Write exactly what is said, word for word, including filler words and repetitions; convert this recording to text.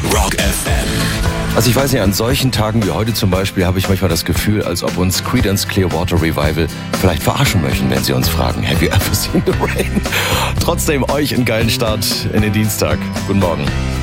Rock F M. Also ich weiß nicht, an solchen Tagen wie heute zum Beispiel habe ich manchmal das Gefühl, als ob uns Creedence Clearwater Revival vielleicht verarschen möchten, wenn sie uns fragen, have you ever seen the rain? Trotzdem euch einen geilen Start in den Dienstag. Guten Morgen.